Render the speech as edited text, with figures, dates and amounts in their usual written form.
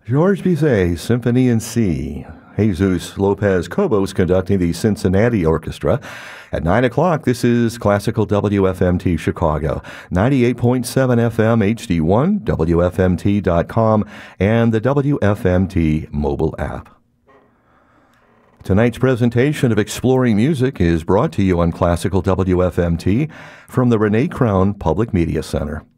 George Bizet, Symphony in C. Jesus Lopez Cobos conducting the Cincinnati Orchestra. At 9 o'clock, this is Classical WFMT Chicago, 98.7 FM HD1, WFMT.com, and the WFMT mobile app. Tonight's presentation of Exploring Music is brought to you on Classical WFMT from the Renee Crown Public Media Center.